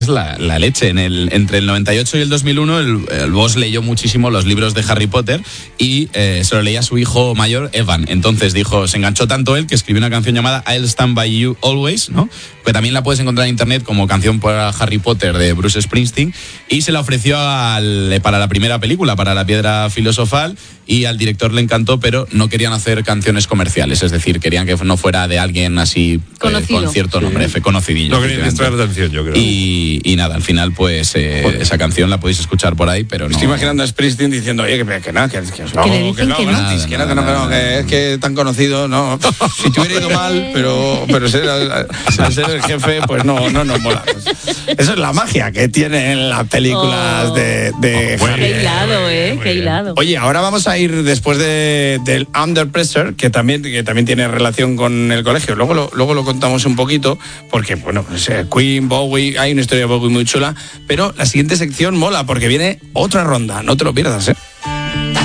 la leche. Entre el 98 y el 2001 el boss leyó muchísimo los libros de Harry Potter y se lo leía a su hijo mayor, Evan. Entonces se enganchó tanto él que escribió una canción llamada I'll Stand By You Always, ¿no? Que también la puedes encontrar en internet como canción para Harry Potter de Bruce Springsteen, y se la ofreció para la primera película, para La Piedra Filosofal, y al director le encantó, pero no querían hacer canciones comerciales, es decir, querían que no fuera de alguien así con cierto nombre, conocidillo. No querían distraer la atención, yo creo. Y nada, al final pues esa canción la podéis escuchar por ahí, pero no. Estoy imaginando a Springsteen diciendo, oye, que no, es que tan conocido, no. Si te hubiera ido mal, pero al ser el jefe, pues no nos mola. Eso es la magia que tienen las películas de Harry. Qué hilado, qué hilado. Oye, ahora vamos a ir después del Under Pressure, que también tiene relación con el colegio. Luego lo contamos un poquito, porque, bueno, pues, Queen, Bowie, hay una historia de Bowie muy chula, pero la siguiente sección mola, porque viene otra ronda, no te lo pierdas,